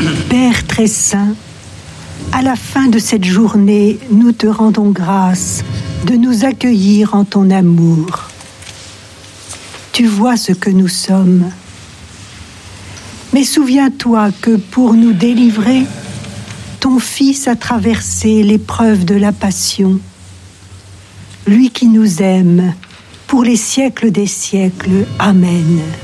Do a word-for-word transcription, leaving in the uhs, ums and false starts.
Père très saint, à la fin de cette journée, nous te rendons grâce de nous accueillir en ton amour. Tu vois ce que nous sommes. Mais souviens-toi que pour nous délivrer, ton Fils a traversé l'épreuve de la passion. Lui qui nous aime pour les siècles des siècles. Amen.